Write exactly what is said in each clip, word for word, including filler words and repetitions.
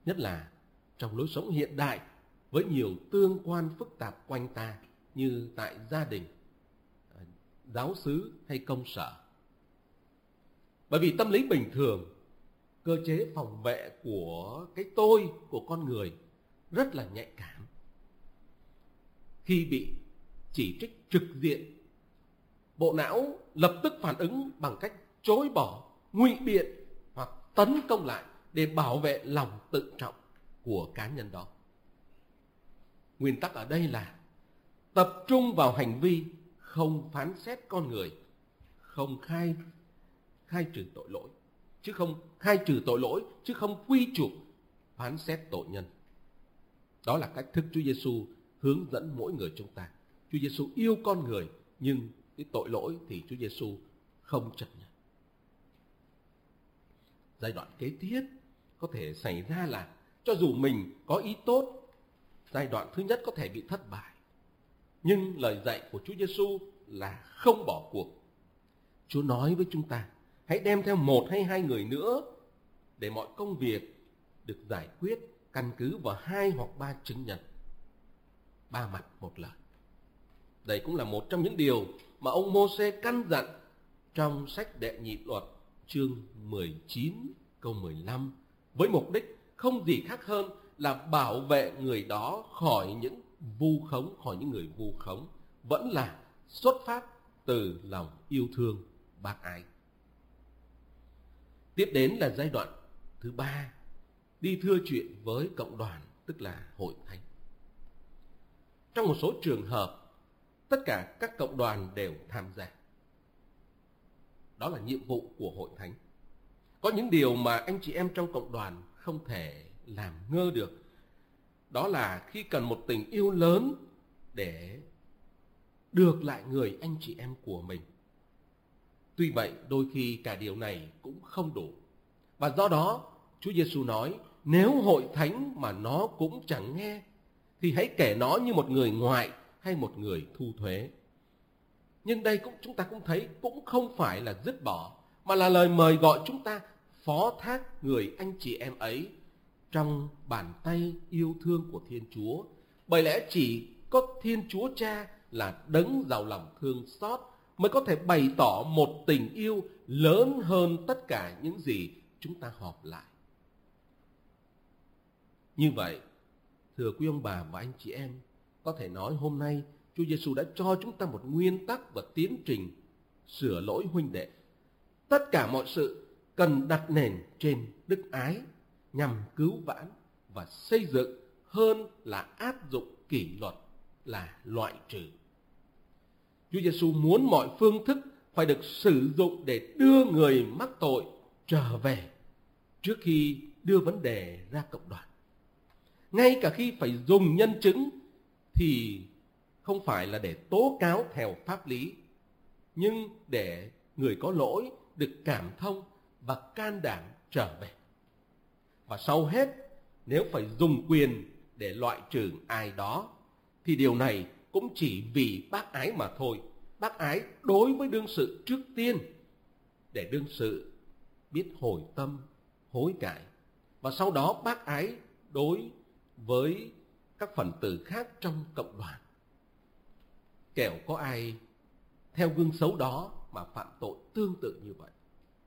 nhất là trong lối sống hiện đại với nhiều tương quan phức tạp quanh ta như tại gia đình, giáo xứ hay công sở. Bởi vì tâm lý bình thường, cơ chế phòng vệ của cái tôi của con người rất là nhạy cảm. Khi bị chỉ trích trực diện, bộ não lập tức phản ứng bằng cách chối bỏ, ngụy biện hoặc tấn công lại để bảo vệ lòng tự trọng của cá nhân đó. Nguyên tắc ở đây là tập trung vào hành vi, không phán xét con người, không khai khai trừ tội lỗi, chứ không khai trừ tội lỗi chứ không quy chụp phán xét tội nhân. Đó là cách thức Chúa Giêsu hướng dẫn mỗi người chúng ta. Chúa Giêsu yêu con người, nhưng cái tội lỗi thì Chúa Giêsu không chấp nhận. Giai đoạn kế tiếp có thể xảy ra là cho dù mình có ý tốt, giai đoạn thứ nhất có thể bị thất bại. Nhưng lời dạy của Chúa Giêsu là không bỏ cuộc. Chúa nói với chúng ta, hãy đem theo một hay hai người nữa để mọi công việc được giải quyết căn cứ vào hai hoặc ba chứng nhân. Ba mặt một lời. Đây cũng là một trong những điều mà ông Mô-sê căn dặn trong sách Đệ Nhị Luật chương mười chín câu mười lăm, với mục đích không gì khác hơn là bảo vệ người đó khỏi những vu khống, khỏi những người vu khống, vẫn là xuất phát từ lòng yêu thương bác ái. Tiếp đến là giai đoạn thứ ba, đi thưa chuyện với cộng đoàn, tức là hội thánh. Trong một số trường hợp, tất cả các cộng đoàn đều tham gia. Đó là nhiệm vụ của hội thánh. Có những điều mà anh chị em trong cộng đoàn không thể làm ngơ được. Đó là khi cần một tình yêu lớn để được lại người anh chị em của mình. Tuy vậy, đôi khi cả điều này cũng không đủ. Và do đó, Chúa Giêsu nói, nếu hội thánh mà nó cũng chẳng nghe, thì hãy kể nó như một người ngoại hay một người thu thuế. Nhưng đây cũng chúng ta cũng thấy cũng không phải là dứt bỏ, mà là lời mời gọi chúng ta phó thác người anh chị em ấy trong bàn tay yêu thương của Thiên Chúa. Bởi lẽ chỉ có Thiên Chúa Cha là đấng giàu lòng thương xót mới có thể bày tỏ một tình yêu lớn hơn tất cả những gì chúng ta họp lại. Như vậy, thưa quý ông bà và anh chị em, có thể nói hôm nay Chúa Giêsu đã cho chúng ta một nguyên tắc và tiến trình sửa lỗi huynh đệ. Tất cả mọi sự cần đặt nền trên đức ái nhằm cứu vãn và xây dựng hơn là áp dụng kỷ luật, là loại trừ. Chúa Giêsu muốn mọi phương thức phải được sử dụng để đưa người mắc tội trở về trước khi đưa vấn đề ra cộng đoàn. Ngay cả khi phải dùng nhân chứng thì không phải là để tố cáo theo pháp lý, nhưng để người có lỗi được cảm thông và can đảm trở về. Và sau hết, nếu phải dùng quyền để loại trừ ai đó, thì điều này cũng chỉ vì bác ái mà thôi. Bác ái đối với đương sự trước tiên, để đương sự biết hồi tâm, hối cải. Và sau đó bác ái đối với các phần tử khác trong cộng đoàn. Kẻo có ai theo gương xấu đó mà phạm tội tương tự như vậy.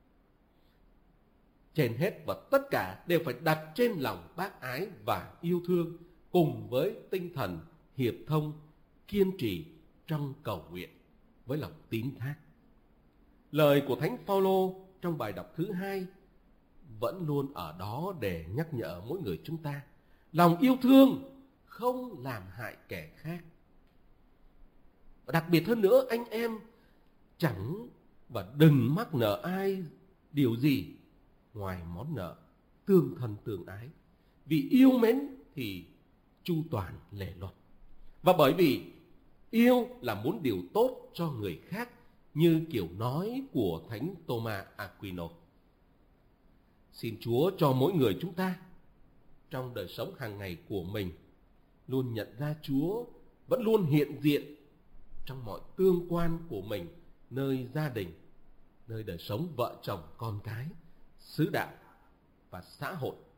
Trên hết và tất cả đều phải đặt trên lòng bác ái và yêu thương, cùng với tinh thần hiệp thông, kiên trì trong cầu nguyện với lòng tín thác. Lời của Thánh Phaolô trong bài đọc thứ hai vẫn luôn ở đó để nhắc nhở mỗi người chúng ta. Lòng yêu thương không làm hại kẻ khác. Và đặc biệt hơn nữa, anh em chẳng và đừng mắc nợ ai điều gì ngoài món nợ tương thân tương ái. Vì yêu mến thì chu toàn lề luật. Và bởi vì yêu là muốn điều tốt cho người khác, như kiểu nói của Thánh Thomas Aquino. Xin Chúa cho mỗi người chúng ta trong đời sống hàng ngày của mình luôn nhận ra Chúa vẫn luôn hiện diện trong mọi tương quan của mình, nơi gia đình, nơi đời sống vợ chồng con cái, xứ đạo và xã hội.